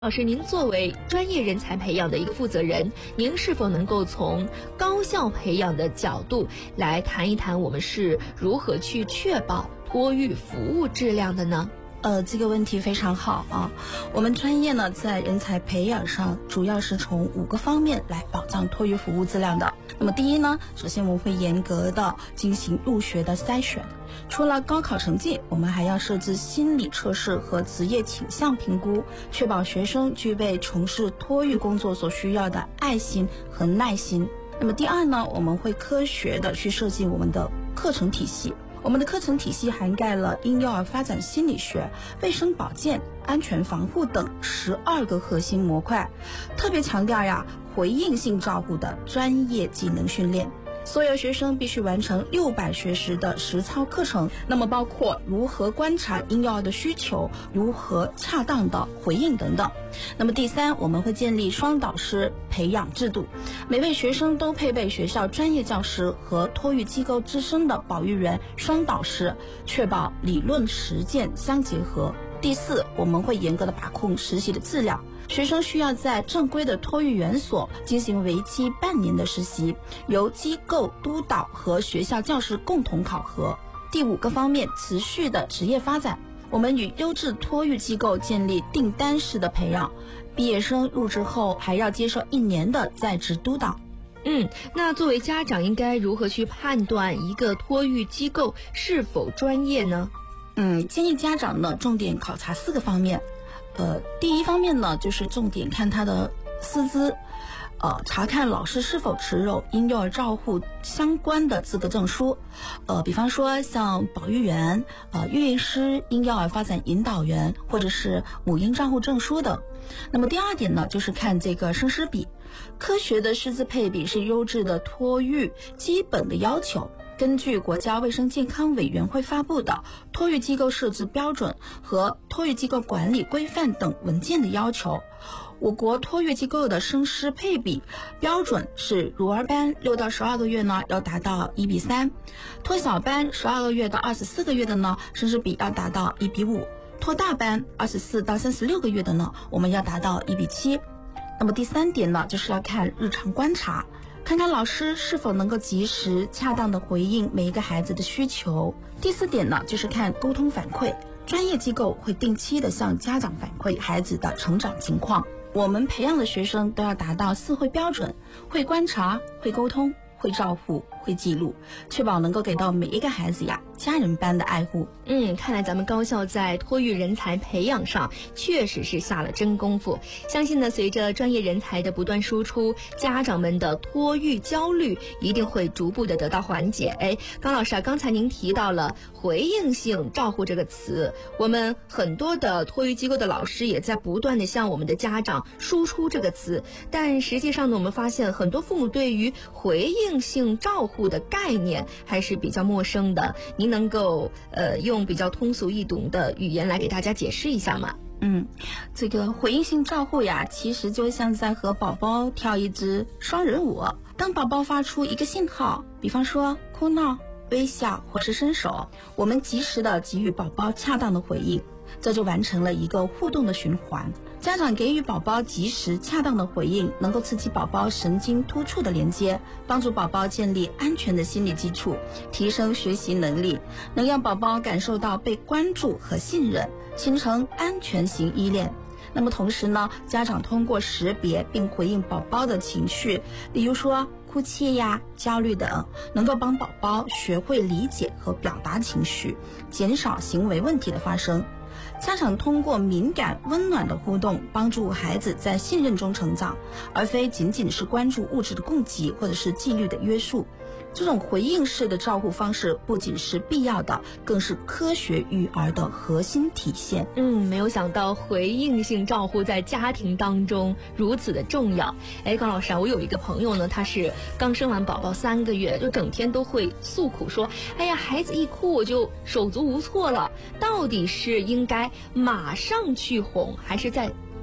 老师，您作为专业人才培养的一个负责人，您是否能够从高校培养的角度来谈一谈我们是如何去确保托育服务质量的呢？ 这个问题非常好啊。我们专业呢，在人才培养上，主要是从5个方面来保障托育服务质量的。那么第一呢，首先我们会严格的进行入学的筛选，除了高考成绩，我们还要设置心理测试和职业倾向评估，确保学生具备从事托育工作所需要的爱心和耐心。那么第二呢，我们会科学的去设计我们的课程体系。我们的课程体系涵盖了婴幼儿发展心理学、卫生保健、安全防护等12个核心模块，特别强调回应性照顾的专业技能训练。所有学生必须完成600学时的实操课程，那么包括如何观察婴幼儿的需求，如何恰当的回应等等。那么第三，我们会建立双导师培养制度，每位学生都配备学校专业教师和托育机构自身的保育员双导师，确保理论实践相结合。第四，我们会严格的把控实习的质量，学生需要在正规的托育园所进行为期半年的实习，由机构督导和学校教师共同考核。第5个方面，持续的职业发展，我们与优质托育机构建立订单式的培养，毕业生入职后还要接受1年的在职督导。 那作为家长应该如何去判断一个托育机构是否专业呢？ 建议家长呢重点考察4个方面。第一方面呢，就是重点看他的师资，查看老师是否持有婴幼儿照护相关的资格证书，比方说像保育员、育婴师、婴幼儿发展引导员，或者是母婴照护证书等。那么第二点呢，就是看这个生师比，科学的师资配比是优质的托育基本的要求。根据国家卫生健康委员会发布的托育机构设置标准和托育机构管理规范等文件的要求，我国托育机构的生师配比标准是乳儿班6到12个月呢要达到1比3，托小班12个月到24个月的呢生师比要达到1比5，托大班24到36个月的呢我们要达到1比7。那么第3点呢，就是要看日常观察，看看老师是否能够及时恰当的回应每一个孩子的需求。第4点呢，就是看沟通反馈，专业机构会定期的向家长反馈孩子的成长情况。我们培养的学生都要达到4会标准，会观察，会沟通，会照顾，会记录，确保能够给到每一个孩子家人般的爱护。 看来咱们高校在托育人才培养上确实是下了真功夫。相信呢，随着专业人才的不断输出，家长们的托育焦虑一定会逐步的得到缓解。刚老师刚才您提到了回应性照护这个词，我们很多的托育机构的老师也在不断的向我们的家长输出这个词，但实际上呢，我们发现很多父母对于回应性照护的概念还是比较陌生的。您能够用比较通俗易懂的语言来给大家解释一下吗？ 这个回应性照护其实就像在和宝宝跳一支双人舞。当宝宝发出一个信号，比方说哭闹、微笑或是伸手，我们及时的给予宝宝恰当的回应，这就完成了一个互动的循环。家长给予宝宝及时恰当的回应，能够刺激宝宝神经突触的连接，帮助宝宝建立安全的心理基础，提升学习能力，能让宝宝感受到被关注和信任，形成安全型依恋。那么同时呢，家长通过识别并回应宝宝的情绪，比如说哭泣焦虑等，能够帮宝宝学会理解和表达情绪，减少行为问题的发生。家长通过敏感温暖的互动，帮助孩子在信任中成长，而非仅仅是关注物质的供给或者是纪律的约束。这种回应式的照护方式不仅是必要的，更是科学育儿的核心体现。 没有想到回应性照护在家庭当中如此的重要。高老师我有一个朋友呢，他是刚生完宝宝3个月，就整天都会诉苦说，孩子一哭我就手足无措了，到底是应该马上去哄，还是在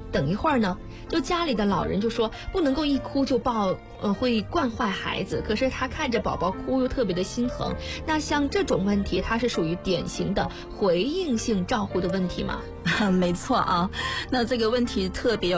等一会儿呢，就家里的老人就说不能够一哭就抱，会惯坏孩子。可是他看着宝宝哭又特别的心疼。那像这种问题，它是属于典型的回应性照护的问题吗？ 没错啊，那这个问题特别有